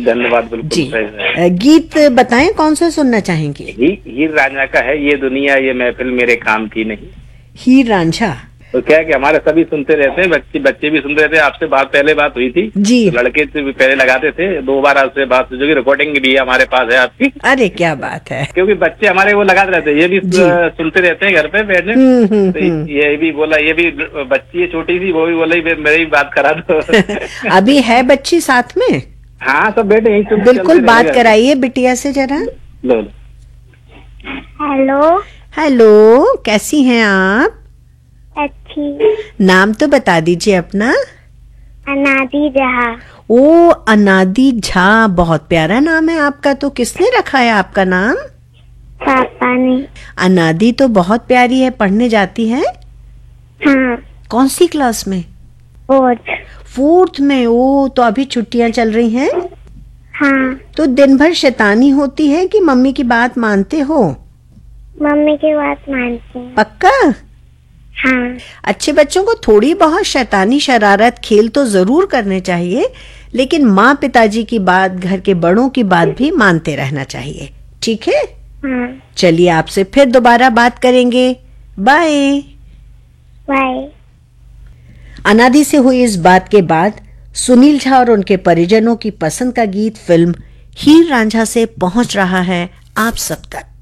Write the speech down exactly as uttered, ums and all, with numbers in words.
धन्यवाद। बिल्कुल जी। सही है। गीत बताएं कौन सा सुनना चाहेंगे? ही, हीर रांझा का है, ये दुनिया ये महफिल मेरे काम की नहीं। हीर रांझा तो क्या है कि हमारे सभी सुनते रहते हैं, बच्चे बच्चे भी सुन रहे थे। आपसे बात पहले बात हुई थी जी। तो लड़के से पहले लगाते थे, दो बार आपसे बात, जो कि रिकॉर्डिंग भी हमारे पास है आपकी। अरे क्या बात है। क्योंकि बच्चे हमारे वो लगाते रहते हैं, ये भी सुनते रहते हैं घर पे बैठे। तो ये भी बोला, ये भी बच्ची है छोटी सी, वो भी बोला मेरी भी बात करा दो। अभी है बच्ची साथ में? हाँ सब बेटे यही। बिल्कुल बात कराइए बिटिया से जरा। लो। हेलो। हेलो, कैसी हैं आप? अच्छी। नाम तो बता दीजिए अपना। अनादि झा। ओ अनादि झा, बहुत प्यारा नाम है आपका। तो किसने रखा है आपका नाम? पापा ने। अनादि तो बहुत प्यारी है। पढ़ने जाती है? हाँ। कौन सी क्लास में? फोर्थ। फोर्थ में। ओ तो अभी छुट्टियां चल रही हैं? हाँ। तो दिन भर शैतानी होती है कि मम्मी की बात मानते हो? मम्मी की बात मानती हूँ। पक्का? हाँ। अच्छे बच्चों को थोड़ी बहुत शैतानी शरारत खेल तो जरूर करने चाहिए, लेकिन माँ पिताजी की बात, घर के बड़ों की बात भी मानते रहना चाहिए। ठीक है? हाँ। चलिए आपसे फिर दोबारा बात करेंगे। Bye bye. अनादि से हुई इस बात के बाद सुनील झा और उनके परिजनों की पसंद का गीत फिल्म हीर रांझा से पहुंच रहा है आप सब तक।